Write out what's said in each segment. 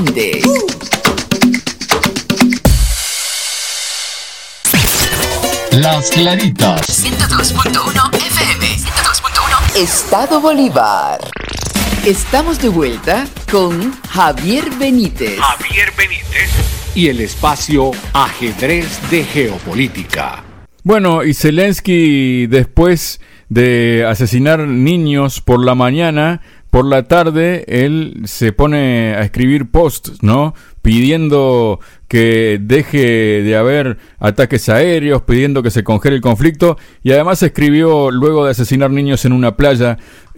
Las Claritas 102.1 FM 102.1 Estado Bolívar. Estamos de vuelta con Javier Benítez. y el espacio Ajedrez de Geopolítica. Bueno, y Zelensky, después de asesinar niños por la mañana, por la tarde, él se pone a escribir posts, ¿no? Pidiendo que deje de haber ataques aéreos, pidiendo que se congele el conflicto, y además escribió, luego de asesinar niños en una playa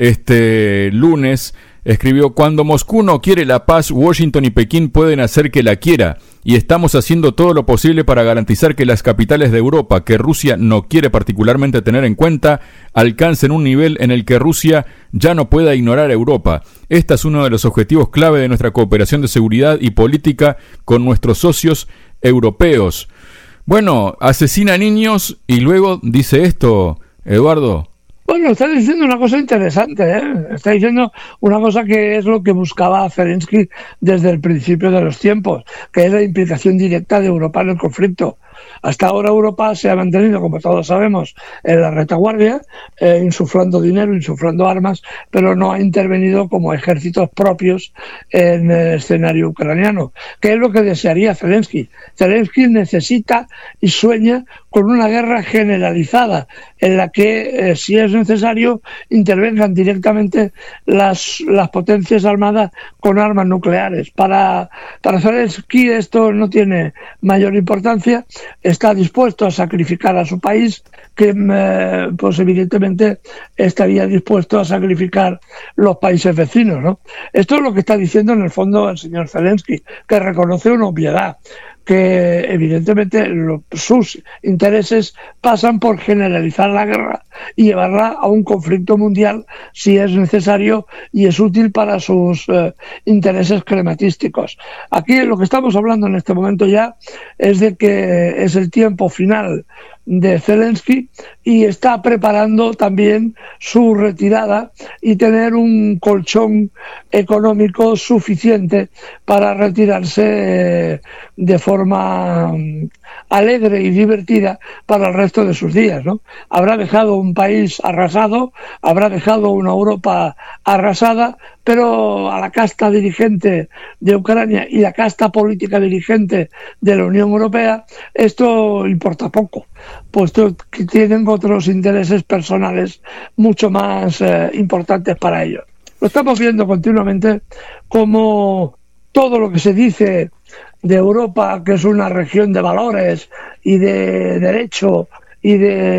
este lunes, escribió: cuando Moscú no quiere la paz, Washington y Pekín pueden hacer que la quiera, y estamos haciendo todo lo posible para garantizar que las capitales de Europa, que Rusia no quiere particularmente tener en cuenta, alcancen un nivel en el que Rusia ya no pueda ignorar a Europa. Este es uno de los objetivos clave de nuestra cooperación de seguridad y política con nuestros socios europeos. Bueno, asesina niños y luego dice esto, Eduardo. Bueno, está diciendo una cosa interesante, ¿eh? Está diciendo una cosa que es lo que buscaba Zelensky desde el principio de los tiempos, que es la implicación directa de Europa en el conflicto. Hasta ahora Europa se ha mantenido, como todos sabemos, en la retaguardia, insuflando dinero, insuflando armas, pero no ha intervenido como ejércitos propios en el escenario ucraniano, que es lo que desearía Zelensky. Zelensky necesita y sueña con una guerra generalizada, en la que, si es necesario, intervengan directamente las potencias armadas con armas nucleares. Para Zelensky esto no tiene mayor importancia. Está dispuesto a sacrificar a su país, que pues evidentemente estaría dispuesto a sacrificar los países vecinos, ¿no? Esto es lo que está diciendo en el fondo el señor Zelensky, que reconoce una obviedad, que evidentemente sus intereses pasan por generalizar la guerra y llevarla a un conflicto mundial si es necesario y es útil para sus intereses crematísticos. Aquí lo que estamos hablando en este momento ya es de que es el tiempo final de Zelensky y está preparando también su retirada y tener un colchón económico suficiente para retirarse de forma alegre y divertida para el resto de sus días, ¿no? Habrá dejado un país arrasado, habrá dejado una Europa arrasada, pero a la casta dirigente de Ucrania y la casta política dirigente de la Unión Europea esto importa poco, puesto que tienen otros intereses personales mucho más importantes para ellos. Lo estamos viendo continuamente como todo lo que se dice de Europa, que es una región de valores y de derecho y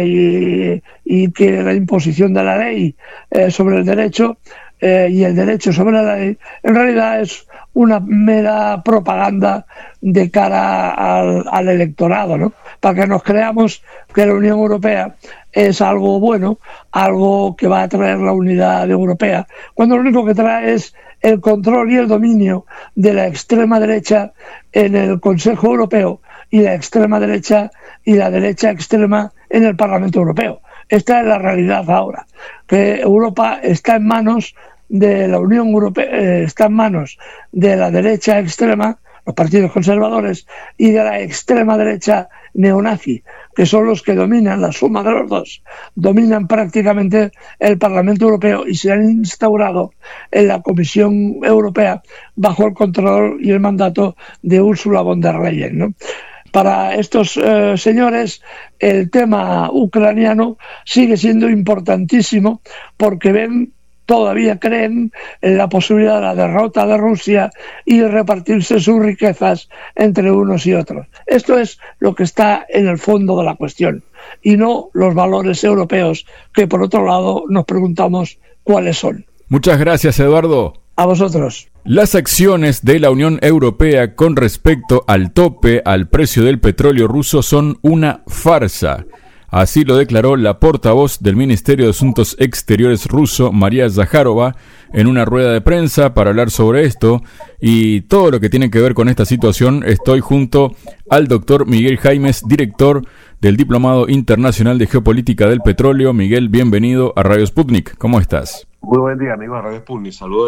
que la imposición de la ley sobre el derecho y el derecho sobre la ley, en realidad es una mera propaganda de cara al electorado, ¿no? Para que nos creamos que la Unión Europea es algo bueno, algo que va a traer la unidad europea, cuando lo único que trae es el control y el dominio de la extrema derecha en el Consejo Europeo y la extrema derecha y la derecha extrema en el Parlamento Europeo. Esta es la realidad ahora, que Europa está en manos de la Unión Europea, está en manos de la derecha extrema, los partidos conservadores, y de la extrema derecha neonazi, que son los que dominan, la suma de los dos, dominan prácticamente el Parlamento Europeo y se han instaurado en la Comisión Europea bajo el control y el mandato de Ursula von der Leyen, ¿no? Para estos señores el tema ucraniano sigue siendo importantísimo porque todavía creen en la posibilidad de la derrota de Rusia y repartirse sus riquezas entre unos y otros. Esto es lo que está en el fondo de la cuestión y no los valores europeos que, por otro lado, nos preguntamos cuáles son. Muchas gracias, Eduardo. A vosotros. Las acciones de la Unión Europea con respecto al tope al precio del petróleo ruso son una farsa. Así lo declaró la portavoz del Ministerio de Asuntos Exteriores ruso, María Zakharova, en una rueda de prensa para hablar sobre esto y todo lo que tiene que ver con esta situación. Estoy junto al doctor Miguel Jaimes, director del Diplomado Internacional de Geopolítica del Petróleo. Miguel, bienvenido a Radio Sputnik. ¿Cómo estás? Muy buen día, amigo de Radio Sputnik. Saludos.